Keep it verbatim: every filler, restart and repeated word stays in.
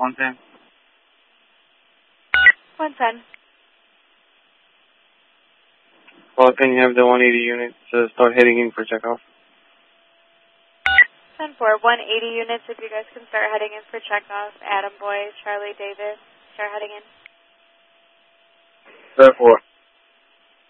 one ten. one ten. Well, can you have the one eighty units uh, start heading in for checkoff? ten four, one eighty units if you guys can start heading in for checkoff. Adam Boy, Charlie Davis, start heading in. ten four.